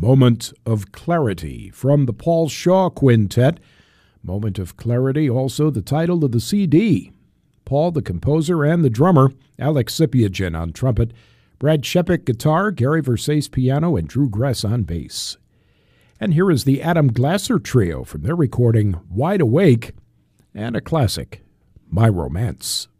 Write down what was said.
Moment of Clarity from the Paul Shaw Quintet. Moment of Clarity, also the title of the CD. Paul, the composer and the drummer, Alex Sipiagin on trumpet, Brad Shepik guitar, Gary Versace piano, and Drew Gress on bass. And here is the Adam Glasser Trio from their recording Wide Awake and a classic, My Romance.